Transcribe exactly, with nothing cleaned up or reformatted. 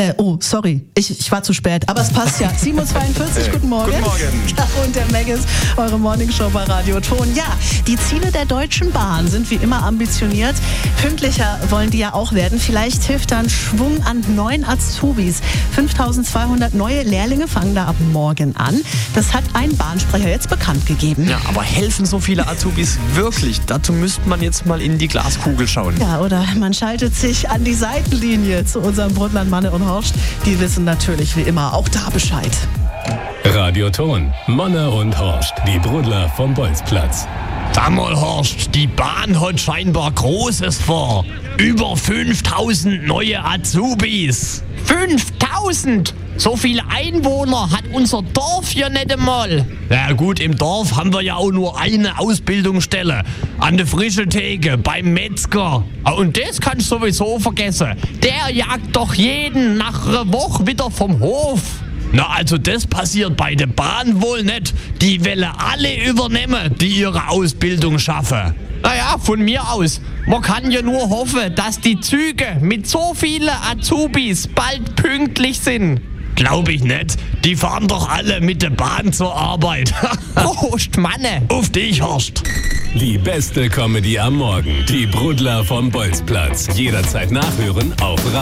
Äh, oh, sorry, ich, ich war zu spät, aber es passt ja. sieben Uhr zweiundvierzig, guten Morgen. Guten Morgen. Ja, und der Megas, eure Morningshow bei Radio Ton. Ja, die Ziele der Deutschen Bahn sind wie immer ambitioniert. Pünktlicher wollen die ja auch werden. Vielleicht hilft dann Schwung an neuen Azubis. fünftausendzweihundert neue Lehrlinge fangen da ab morgen an. Das hat ein Bahnsprecher jetzt bekannt gegeben. Ja, aber helfen so viele Azubis wirklich? Dazu müsste man jetzt mal in die Glaskugel schauen. Ja, oder man schaltet sich an die Seitenlinie zu unserem Brundtland, Manne und Horst. Die wissen natürlich wie immer auch da Bescheid. Radio Ton, Manne und Horst, die Brudler vom Bolzplatz. Sag mal, Horst, die Bahn hat scheinbar Großes vor. Über fünftausend neue Azubis. fünftausend! So viele Einwohner hat unser Dorf hier nicht einmal. Ja gut, im Dorf haben wir ja auch nur eine Ausbildungsstelle. An der frischen Theke, beim Metzger. Und das kannst du sowieso vergessen. Der jagt doch jeden nach einer Woche wieder vom Hof. Na, also das passiert bei der Bahn wohl nicht. Die wollen alle übernehmen, die ihre Ausbildung schaffen. Naja, von mir aus. Man kann ja nur hoffen, dass die Züge mit so vielen Azubis bald pünktlich sind. Glaube ich nicht. Die fahren doch alle mit der Bahn zur Arbeit. Prost, Manne. Auf dich, Horst. Die beste Comedy am Morgen. Die Brudler vom Bolzplatz. Jederzeit nachhören auf Radio